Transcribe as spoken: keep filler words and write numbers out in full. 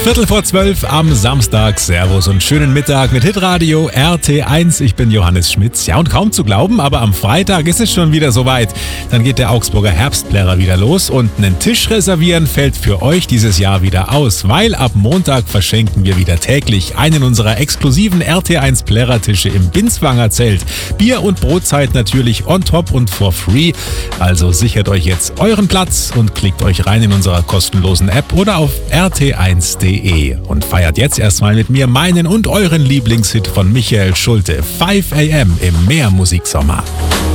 Viertel vor zwölf am Samstag. Servus und schönen Mittag mit Hitradio R T eins. Ich bin Johannes Schmitz. Ja, und kaum zu glauben, aber am Freitag ist es schon wieder soweit. Dann geht der Augsburger Herbstplärrer wieder los und einen Tisch reservieren fällt für euch dieses Jahr wieder aus, weil ab Montag verschenken wir wieder täglich einen unserer exklusiven R T eins Plärrertische im Binswanger Zelt. Bier und Brotzeit natürlich on top und for free. Also sichert euch jetzt euren Platz und klickt euch rein in unserer kostenlosen App oder auf r t eins punkt d e und feiert jetzt erstmal mit mir meinen und euren Lieblingshit von Michael Schulte, five a m im Meermusiksommer.